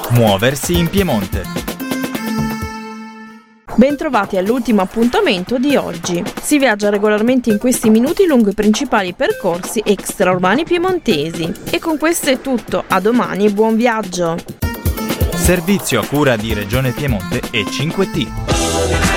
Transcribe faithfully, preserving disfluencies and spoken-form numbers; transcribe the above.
Muoversi in Piemonte. Bentrovati all'ultimo appuntamento di oggi. Si viaggia regolarmente in questi minuti lungo i principali percorsi extraurbani piemontesi. E con questo è tutto. A domani e buon viaggio. Servizio a cura di Regione Piemonte e cinque T.